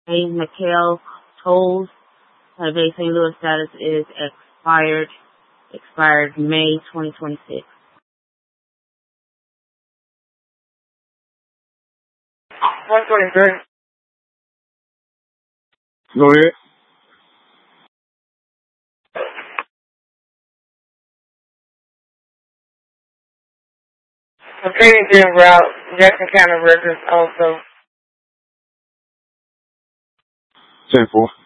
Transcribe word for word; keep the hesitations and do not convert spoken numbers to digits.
A. Michael Tolles. Type A. Saint Louis status is expired. Expired May twenty twenty-six. one twenty-three. Go ahead. The training gym route, Jackson County residents also. ten four.